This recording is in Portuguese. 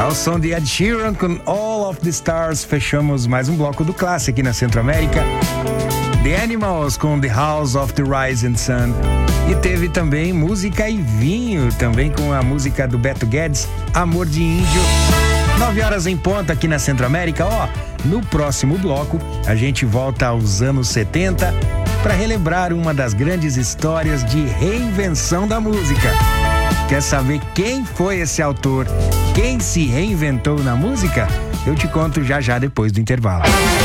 Ao som de Ed Sheeran com All of the Stars, fechamos mais um bloco do clássico aqui na Centro-América. The Animals com The House of the Rising Sun. E teve também música e vinho, também com a música do Beto Guedes, Amor de Índio. 9 horas em ponto aqui na Centro-América. No próximo bloco a gente volta aos anos 70 para relembrar uma das grandes histórias de reinvenção da música. Quer saber quem foi esse autor? Quem se reinventou na música? Eu te conto já depois do intervalo.